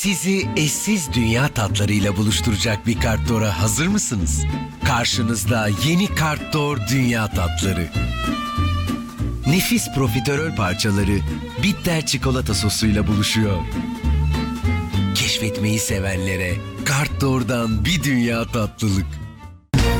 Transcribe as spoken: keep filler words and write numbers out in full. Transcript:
Sizi eşsiz dünya tatlarıyla buluşturacak bir Kartdor'a hazır mısınız? Karşınızda yeni Kartdor Dünya Tatları. Nefis profiterol parçaları bitter çikolata sosuyla buluşuyor. Keşfetmeyi sevenlere Kartdor'dan bir dünya tatlılık.